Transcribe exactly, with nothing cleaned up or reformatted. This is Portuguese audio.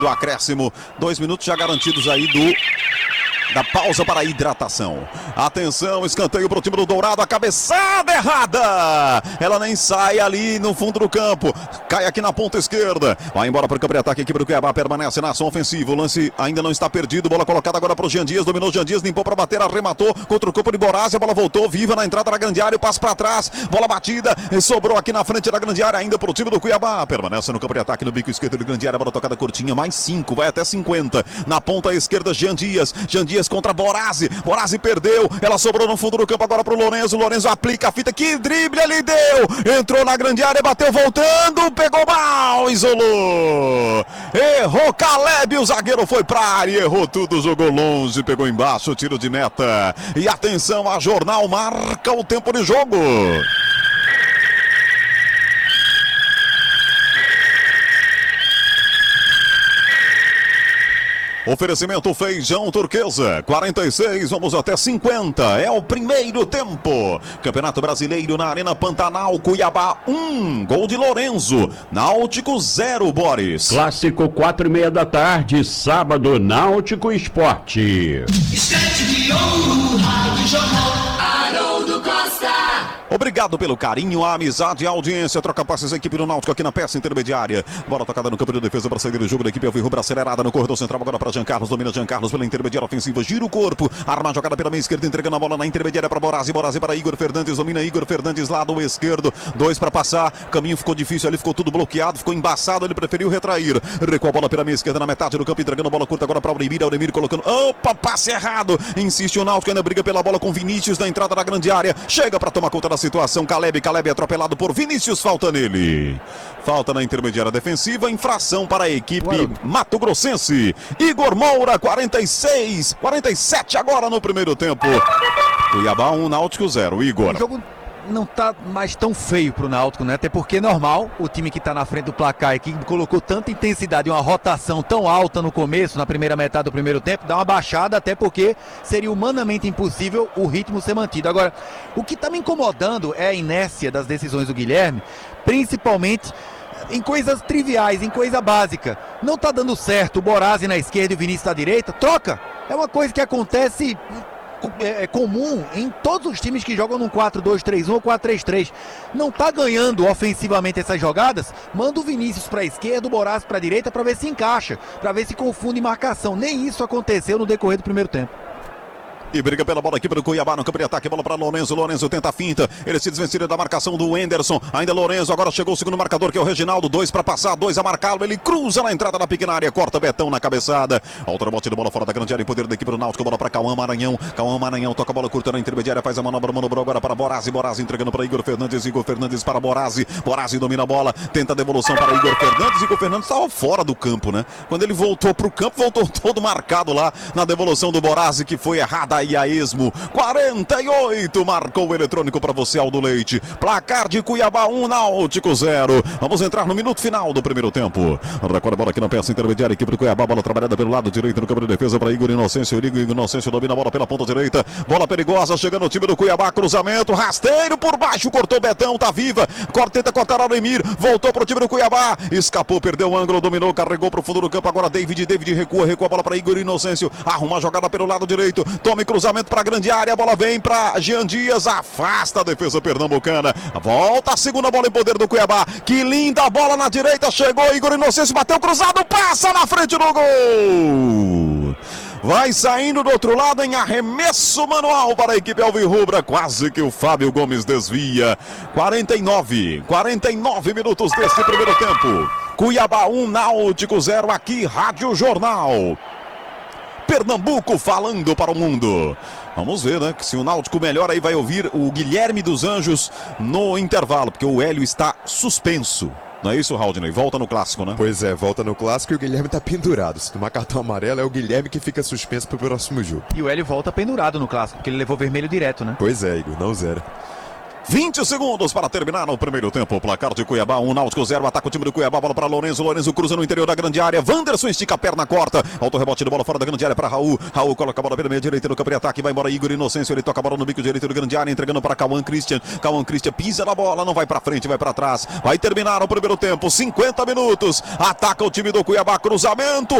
do acréscimo, dois minutos já garantidos aí do da pausa para a hidratação. Atenção, escanteio para o time do Dourado, a cabeçada errada, ela nem sai ali no fundo do campo, cai aqui na ponta esquerda, vai embora para o campo de ataque, a equipe do Cuiabá permanece na ação ofensiva, o lance ainda não está perdido, bola colocada agora para o Jean Dias, dominou o Jean Dias, limpou para bater, arrematou contra o campo de Borásio, a bola voltou viva na entrada da grande área, passo para trás, bola batida, sobrou aqui na frente da grande área ainda para o time do Cuiabá, permanece no campo de ataque no bico esquerdo da grande área, bola tocada curtinha, mais cinco, vai até cinquenta, na ponta esquerda Jean Dias, Jean Dias contra Borásio, Borásio perdeu, ela sobrou no fundo do campo agora pro Lourenço, Lourenço aplica a fita, que drible ele deu, entrou na grande área, bateu voltando, pegou mal, isolou, errou Caleb, o zagueiro foi pra área, errou tudo, jogou longe, pegou embaixo, tiro de meta, e atenção, a Jornal marca o tempo de jogo. Oferecimento Feijão Turquesa, quarenta e seis, vamos até cinquenta, é o primeiro tempo. Campeonato Brasileiro na Arena Pantanal, Cuiabá um, gol de Lorenzo, Náutico zero, Boris. Clássico quatro e meia da tarde, sábado, Náutico Esporte. Estante de ouro, Rádio Jornal, Haroldo Costa. Obrigado pelo carinho, a amizade e a audiência. Troca passes, a equipe do Náutico aqui na peça intermediária. Bola tocada no campo de defesa para sair do jogo da equipe alvirrubra, acelerada no corredor central. Agora para Jean Carlos, domina Jean Carlos pela intermediária ofensiva. Gira o corpo, arma a jogada pela meia esquerda, entregando a bola na intermediária para Borásio. Borásio para Igor Fernandes, domina Igor Fernandes, lado esquerdo. Dois para passar, o caminho ficou difícil ali, ficou tudo bloqueado, ficou embaçado. Ele preferiu retrair. Recuou a bola pela meia esquerda na metade do campo, entregando a bola curta agora para Auremir. Auremir colocando. Opa, passe errado. Insiste o Náutico, ainda briga pela bola com Vinícius na entrada da grande área. Chega para tomar conta da situação. Caleb. Caleb é atropelado por Vinícius, falta nele. Falta na intermediária defensiva, infração para a equipe Mato Grossense. Igor Moura, quarenta e seis, quarenta e sete agora no primeiro tempo. Cuiabá um, Náutico zero. Igor. O jogo não tá mais tão feio pro Náutico, né? Até porque é normal, o time que tá na frente do placar e que colocou tanta intensidade e uma rotação tão alta no começo, na primeira metade do primeiro tempo, dá uma baixada, até porque seria humanamente impossível o ritmo ser mantido. Agora, o que tá me incomodando é a inércia das decisões do Guilherme, principalmente em coisas triviais, em coisa básica. Não tá dando certo o Borásio na esquerda e o Vinícius na direita, troca! É uma coisa que acontece é comum em todos os times que jogam num quatro dois três um ou quatro três três. Não tá ganhando ofensivamente essas jogadas, manda o Vinícius para a esquerda, o Borásio para a direita para ver se encaixa, para ver se confunde marcação. Nem isso aconteceu no decorrer do primeiro tempo. E briga pela bola aqui para o Cuiabá no campo de ataque, bola para Lourenço, Lourenço tenta a finta, ele se desvencilha da marcação do Enderson, ainda Lourenço, agora chegou o segundo marcador que é o Reginaldo, dois para passar, dois a marcá-lo, ele cruza na entrada da pequena área, corta Betão na cabeçada, alto rebote de bola fora da grande área, em poder da equipe do Náutico, bola para Cauã Maranhão, Cauã Maranhão toca a bola curta na intermediária, faz a manobra, manobrou agora para Borásio, Borásio entregando para Igor Fernandes, Igor Fernandes para Borásio, Borásio domina a bola, tenta a devolução para Igor Fernandes, Igor Fernandes estava fora do campo, né? Quando ele voltou para o campo, voltou todo marcado lá na devolução do Borásio, que foi errada aí a esmo. quarenta e oito, marcou o eletrônico para você, Aldo Leite. Placar de Cuiabá um, Náutico zero. Vamos entrar no minuto final do primeiro tempo. Recorda a bola aqui na peça intermediária, equipe do Cuiabá, bola trabalhada pelo lado direito no campo de defesa para Igor Inocêncio. Igor Inocêncio domina a bola pela ponta direita. Bola perigosa, chegando o time do Cuiabá, cruzamento, rasteiro por baixo, cortou Betão, tá viva. Tenta cortar Auremir, voltou para o time do Cuiabá, escapou, perdeu o ângulo, dominou, carregou para o fundo do campo. Agora David, David recua, recua a bola para Igor Inocêncio. Arruma a jogada pelo lado direito, tome cruzamento para a grande área, a bola vem para Jean Dias, afasta a defesa pernambucana, volta a segunda bola em poder do Cuiabá, que linda bola na direita, chegou Igor Inocêncio, bateu cruzado, passa na frente do gol, vai saindo do outro lado em arremesso manual para a equipe alvirrubra, quase que o Fábio Gomes desvia. Quarenta e nove, quarenta e nove minutos desse primeiro tempo, Cuiabá um, Náutico zero, aqui Rádio Jornal Pernambuco falando para o mundo. Vamos ver, né? Que se o Náutico melhora aí, vai ouvir o Guilherme dos Anjos no intervalo, porque o Hélio está suspenso. Não é isso, Raudney? Volta no clássico, né? Pois é, volta no clássico e o Guilherme tá pendurado. Se tomar cartão amarelo, é o Guilherme que fica suspenso pro próximo jogo. E o Hélio volta pendurado no clássico, porque ele levou vermelho direto, né? Pois é, Igor, não zero. vinte segundos para terminar no primeiro tempo. O placar de Cuiabá, um Náutico zero. Ataca o time do Cuiabá, bola para Lourenço. Lourenço cruza no interior da grande área. Wanderson estica a perna, corta. Alto rebote de bola fora da grande área para Raul. Raul coloca a bola pela meia direita no campo de ataque. Vai embora Igor Inocêncio. Ele toca a bola no bico direito da grande área, entregando para Cauã Christian. Cauã Christian pisa na bola, não vai para frente, vai para trás. Vai terminar o primeiro tempo. cinquenta minutos. Ataca o time do Cuiabá. Cruzamento.